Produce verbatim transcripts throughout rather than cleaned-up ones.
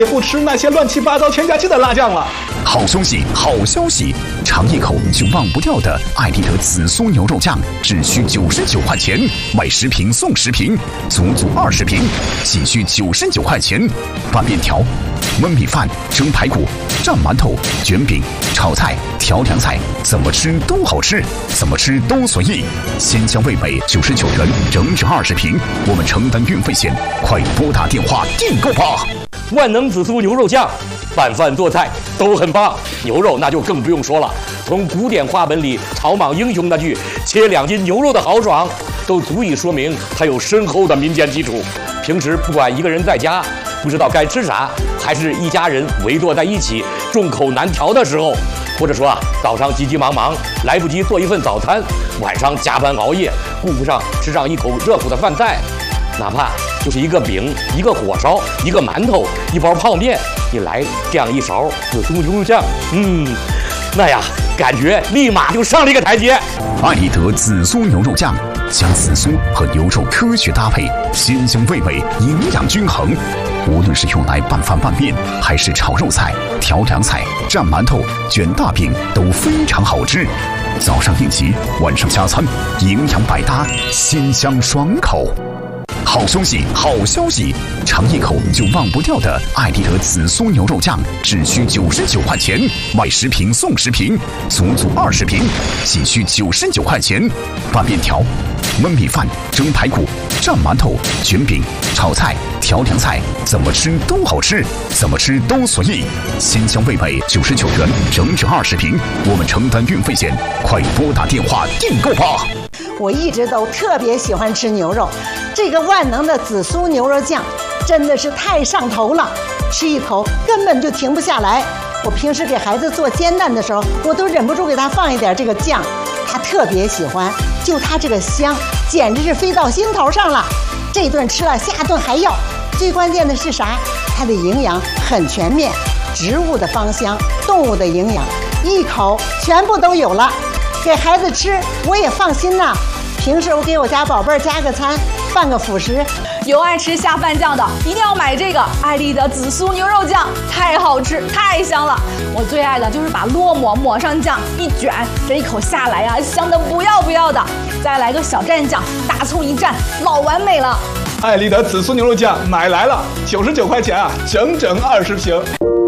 也不吃那些乱七八糟添加剂的辣酱了。 好消息，好消息！尝一口就忘不掉的艾丽德紫苏牛肉酱，只需九十九块钱，买十瓶送十瓶，足足二十瓶，仅需九十九块钱。拌面条、焖米饭、蒸排骨、蘸馒头、卷饼、炒菜、调凉菜，怎么吃都好吃，怎么吃都随意。鲜香味美，九十九元，整整二十瓶，我们承担运费险，快拨打电话订购吧！ 万能紫苏牛肉酱，拌饭做菜都很棒，牛肉那就更不用说了。从古典话本里草莽英雄那句“切两斤牛肉的豪爽”，都足以说明它有深厚的民间基础。平时不管一个人在家不知道该吃啥，还是一家人围坐在一起众口难调的时候，或者说啊早上急急忙忙来不及做一份早餐，晚上加班熬夜顾不上吃上一口热乎的饭菜，哪怕就是一个饼、一个火烧、一个馒头、一包泡面，你来这样一勺紫苏牛肉酱，嗯，那呀，感觉立马就上了一个台阶。 艾丽德紫苏牛肉酱，将紫苏和牛肉科学搭配，鲜香味美，营养均衡。无论是用来拌饭拌面，还是炒肉菜、调凉菜、蘸馒头、卷大饼，都非常好吃。早上应急，晚上加餐，营养百搭，鲜香爽口。好消息，好消息！尝一口就忘不掉的艾丽德紫苏牛肉酱，只需九十九块钱，买十瓶送十瓶，足足二十瓶，仅需九十九块钱。拌面条、焖米饭、蒸排骨、蘸馒头、卷饼、炒菜、调凉菜，怎么吃都好吃，怎么吃都随意。鲜香味美，九十九元，整整二十瓶，我们承担运费险，快拨打电话订购吧！ 我一直都特别喜欢吃牛肉，这个万能的紫苏牛肉酱真的是太上头了，吃一口根本就停不下来。我平时给孩子做煎蛋的时候，我都忍不住给他放一点这个酱，他特别喜欢，就他这个香，简直是飞到心头上了。这顿吃了，下顿还要。最关键的是啥？它的营养很全面，植物的芳香，动物的营养，一口全部都有了。给孩子吃我也放心呐、啊。平时我给我家宝贝儿加个餐，拌个辅食。 有爱吃下饭酱的，一定要买这个艾丽德紫苏牛肉酱，太好吃，太香了。我最爱的就是把烙馍抹上酱，一卷，这一口下来呀、啊，香的不要不要的。再来个小蘸酱，大葱一蘸，老完美了。 艾丽德紫苏牛肉酱买来了，九十九块钱啊，整整二十瓶。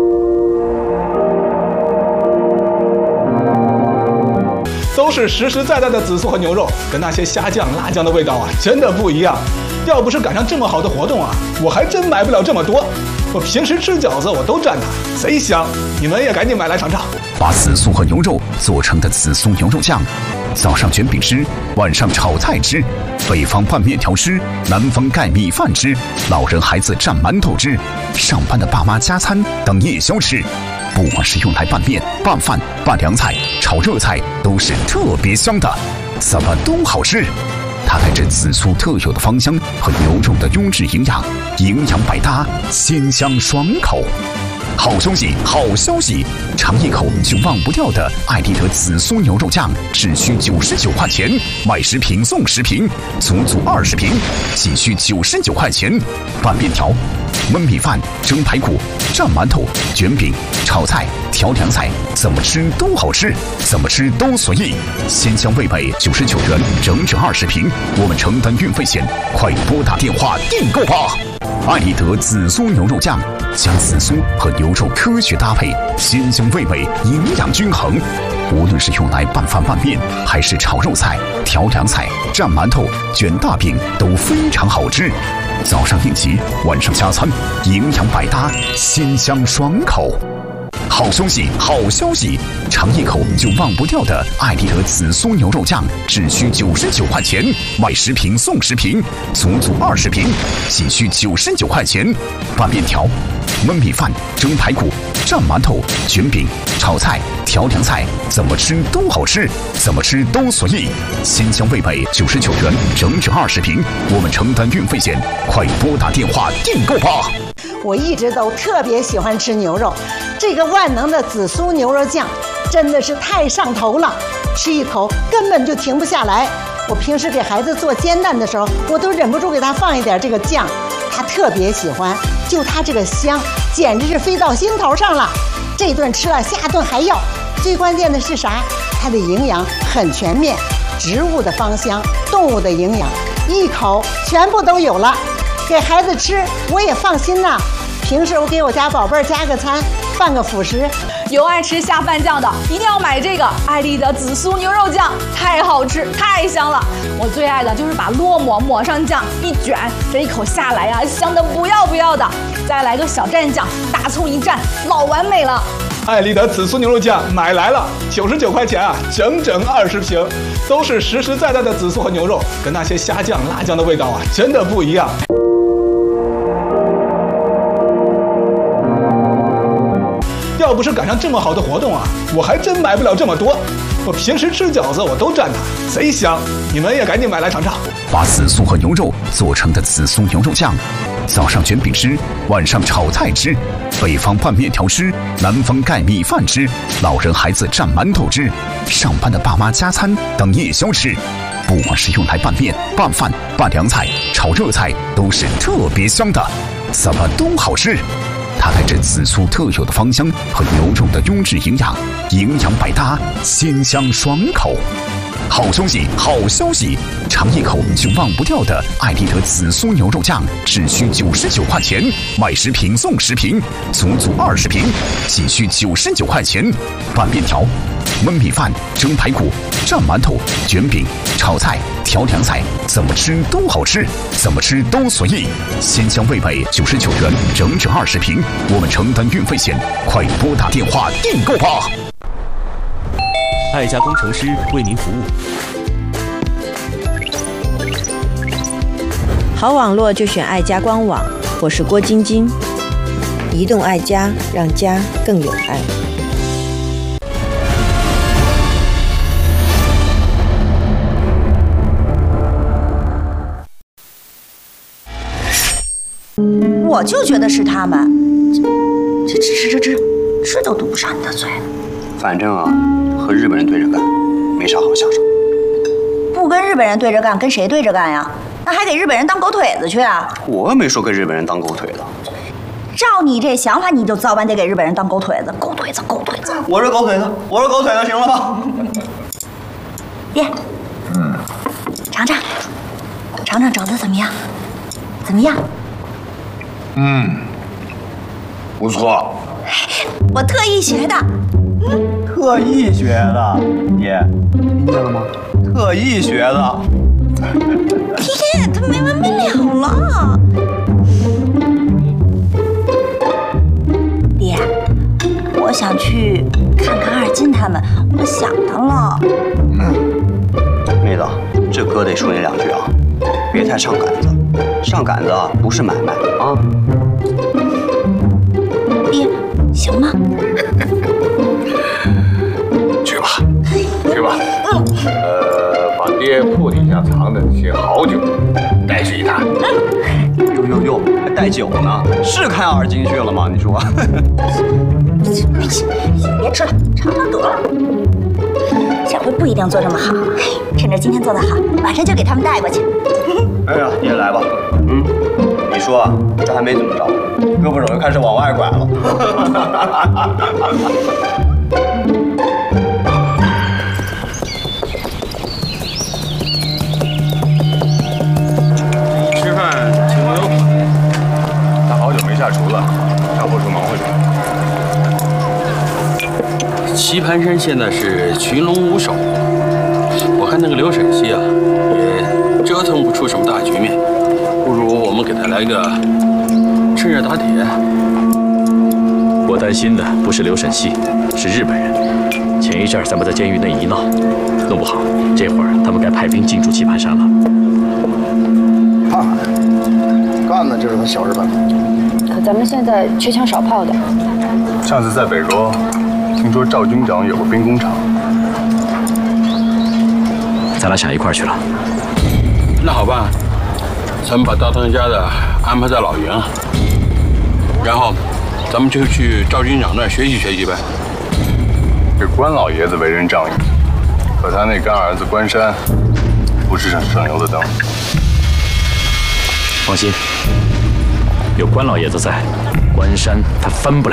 都是实实在在的紫苏和牛肉，跟那些虾酱、辣酱的味道啊，真的不一样。要不是赶上这么好的活动啊，我还真买不了这么多。我平时吃饺子我都蘸它，贼香。你们也赶紧买来尝尝。 把紫苏和牛肉做成的紫苏牛肉酱，早上卷饼吃，晚上炒菜吃，北方拌面条吃，南方盖米饭吃，老人孩子蘸馒头吃，上班的爸妈加餐当夜宵吃。不管是用来拌面、拌饭、拌凉菜、炒热菜，都是特别香的，怎么都好吃。它带着紫苏特有的芳香和牛肉的优质营养，营养百搭，鲜香爽口。好消息，好消息！尝一口就忘不掉的艾丽德紫苏牛肉酱，只需九十九块钱，买十瓶送十瓶，足足二十瓶，仅需九十九块钱。拌面条、焖米饭、蒸排骨、蘸馒头、卷饼、炒菜、调凉菜，怎么吃都好吃，怎么吃都随意。鲜香味美，九十九元，整整二十瓶，我们承担运费险，快拨打电话订购吧！艾丽德紫苏牛肉酱，将紫苏和牛肉科学搭配，鲜香味美，营养均衡。无论是用来拌饭拌面，还是炒肉菜、调凉菜、蘸馒头、卷大饼，都非常好吃。早上应急，晚上加餐，营养百搭，鲜香爽口。好消息，好消息！尝一口就忘不掉的艾丽德紫苏牛肉酱，只需九十九块钱，买十瓶送十瓶，足足二十瓶，仅需九十九块钱。拌面条、焖米饭、蒸排骨、蘸馒头、卷饼、炒菜、调凉菜，怎么吃都好吃，怎么吃都随意。鲜香味美，九十九元，整整二十瓶，我们承担运费险，快拨打电话订购吧！ 我一直都特别喜欢吃牛肉，这个万能的紫苏牛肉酱真的是太上头了，吃一口根本就停不下来。我平时给孩子做煎蛋的时候，我都忍不住给他放一点这个酱，他特别喜欢， 就它这个香，简直是飞到心头上了。这顿吃了，下顿还要。最关键的是啥？它的营养很全面，植物的芳香，动物的营养，一口全部都有了。给孩子吃，我也放心呐。平时我给我家宝贝儿加个餐，拌个辅食。 有爱吃下饭酱的，一定要买这个爱丽的紫苏牛肉酱，太好吃，太香了。我最爱的就是把烙馍抹上酱，一卷，这一口下来呀、啊，香的不要不要的。再来个小蘸酱，大葱一蘸，老完美了。 爱丽的紫苏牛肉酱买来了，九十九块钱啊，整整二十瓶，都是实实在在的紫苏和牛肉，跟那些虾酱、辣酱的味道啊，真的不一样。要不是赶上这么好的活动啊，我还真买不了这么多。我平时吃饺子我都蘸它，贼香。你们也赶紧买来尝尝。 把紫苏和牛肉做成的紫苏牛肉酱，早上卷饼吃，晚上炒菜吃，北方拌面条吃，南方盖米饭吃，老人孩子蘸馒头吃，上班的爸妈加餐当夜宵吃。不管是用来拌面、拌饭、拌凉菜、炒热菜，都是特别香的，怎么都好吃。它带着紫苏特有的芳香和牛肉的优质营养，营养百搭，鲜香爽口。好消息，好消息！尝一口就忘不掉的爱丽德紫苏牛肉酱，只需九十九块钱，买十瓶送十瓶，足足二十瓶，仅需九十九块钱。拌面条、焖米饭、蒸排骨、蘸馒头、卷饼、炒菜、调凉菜，怎么吃都好吃，怎么吃都随意。鲜香味美，九十九元，整整二十瓶，我们承担运费险，快拨打电话订购吧。 爱家工程师为您服务。 好网络就选爱家官网，我是郭晶晶。移动爱家，让家更有爱。 我就觉得是他们，这吃吃吃吃吃都堵不上你的嘴。 反正啊，和日本人对着干，没啥好下场。 不跟日本人对着干，跟谁对着干呀？那还给日本人当狗腿子去啊？ 我又没说跟日本人当狗腿子。 照你这想法，你就早晚得给日本人当狗腿子，狗腿子，狗腿子。 我是狗腿子，我是狗腿子，行了吧？ 爹，嗯，尝尝，尝尝肘子怎么样？怎么样？ 嗯，不错。 我特意学的。 嗯，特意学的，爹，听见了吗？特意学的。 爹，他没完没了了。爹，我想去看看二金他们，我想他了。 嗯，妹子，这哥得说你两句啊，别太上杆子。上杆子啊，不是买卖啊。 爹，行吗？ 去吧，去吧。呃，把爹铺底下藏的那些好酒带去一坛。 哟哟哟，还带酒呢？是看二金去了吗？你说？ 别吃了，尝尝得了。下回不一定做这么好，趁着今天做得好，晚上就给他们带过去。 哎呀，你也来吧。嗯，你说这还没怎么着，胳膊肘又开始往外拐了。 吃饭请我有款。他好久没下厨了，要不是忙活着。 棋盘山现在是群龙无首，我看那个刘沈西啊，也折腾不出什么大局面，不如我们给他来个趁热打铁。 我担心的不是刘沈西，是日本人。前一阵咱们在监狱内一闹，弄不好这会儿他们该派兵进驻棋盘山了。 看看，干的就是他小日本。 可咱们现在缺枪少炮的。 上次在北罗。听说赵军长有个兵工厂， 咱俩想一块儿去了。 那好办，咱们把大当家的安排在老营，然后咱们就去赵军长那儿学习学习呗。 这关老爷子为人仗义，可他那干儿子关山不是省省油的灯。 放心， 有关老爷子在，关山他翻不了。